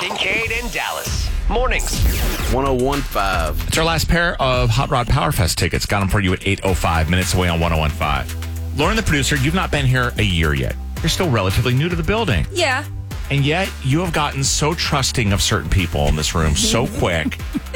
Kincaid and Dallas. Mornings. 1015. It's our last pair of Hot Rod Power Fest tickets. Got them for you at 8:05 minutes away on 1015. Lauren, the producer, you've not been here a year yet. You're still relatively new to the building. Yeah. And yet you have gotten so trusting of certain people in this room so quick.